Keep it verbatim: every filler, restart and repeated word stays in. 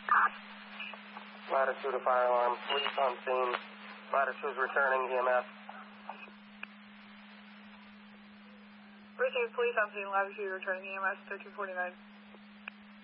Latitude of fire alarm. Police on scene. Latitude returning E M S. Received police on scene. Latitude returning E M S thirteen forty-nine.